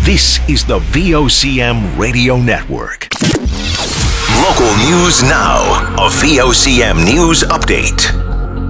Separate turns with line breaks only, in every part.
This is the VOCM Radio Network. Local news now. A VOCM News Update.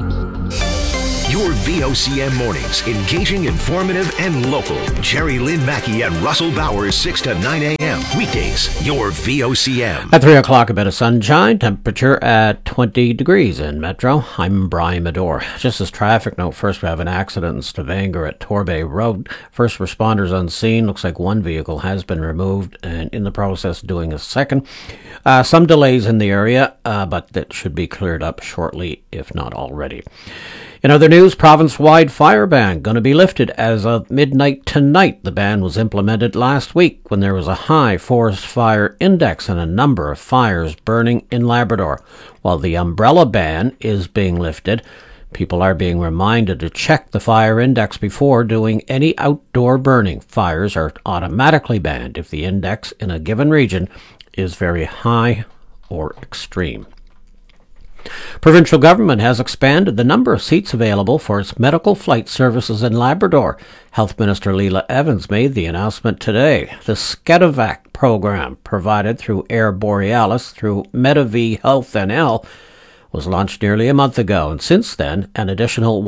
Your VOCM mornings, engaging, informative, and local. Jerry Lynn Mackey and Russell Bowers, 6 to 9 a.m. Weekdays, your VOCM.
At 3 o'clock, a bit of sunshine, temperature at 20 degrees in Metro. I'm Brian Medore. Just as traffic note, first we have an accident in Stavanger at Torbay Road. First responders on scene. Looks like one vehicle has been removed and in the process doing a second. Some delays in the area, but that should be cleared up shortly, if not already. In other news, province-wide fire ban going to be lifted as of midnight tonight. The ban was implemented last week when there was a high forest fire index and a number of fires burning in Labrador. While the umbrella ban is being lifted, people are being reminded to check the fire index before doing any outdoor burning. Fires are automatically banned if the index in a given region is very high or extreme. Provincial government has expanded the number of seats available for its medical flight services in Labrador. Health Minister Leila Evans made the announcement today. The Skedovac program, provided through Air Borealis through Medavie Health NL, was launched nearly a month ago, and since then, an additional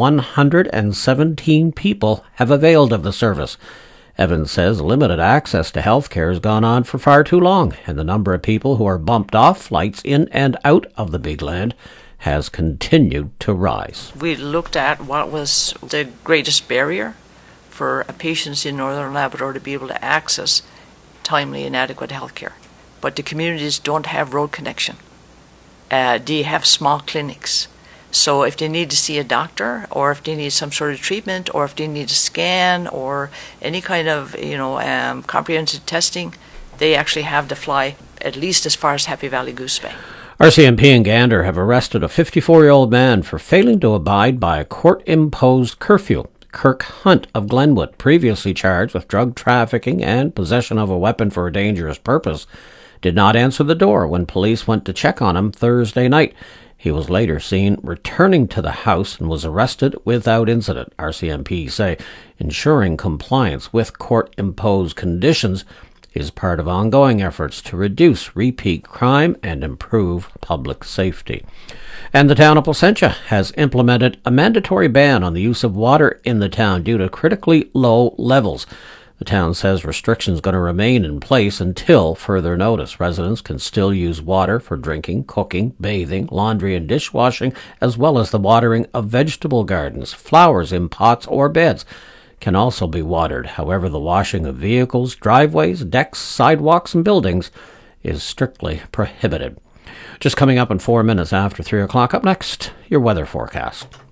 117 people have availed of the service. Evans says limited access to health care has gone on for far too long, and the number of people who are bumped off flights in and out of the Big Land has continued to rise.
We looked at what was the greatest barrier for patients in Northern Labrador to be able to access timely and adequate health care. But the communities don't have road connection. They have small clinics. So if they need to see a doctor, or if they need some sort of treatment, or if they need a scan, or any kind of comprehensive testing, they actually have to fly at least as far as Happy Valley Goose Bay.
RCMP and Gander have arrested a 54-year-old man for failing to abide by a court-imposed curfew. Kirk Hunt of Glenwood, previously charged with drug trafficking and possession of a weapon for a dangerous purpose, did not answer the door when police went to check on him Thursday night. He was later seen returning to the house and was arrested without incident. RCMP say ensuring compliance with court-imposed conditions is part of ongoing efforts to reduce repeat crime and improve public safety. And the town of Placentia has implemented a mandatory ban on the use of water in the town due to critically low levels. The town says restrictions are going to remain in place until further notice. Residents can still use water for drinking, cooking, bathing, laundry and dishwashing, as well as the watering of vegetable gardens. Flowers in pots or beds can also be watered. However, the washing of vehicles, driveways, decks, sidewalks and buildings is strictly prohibited. Just coming up in 4 minutes after 3 o'clock. Up next, your weather forecast.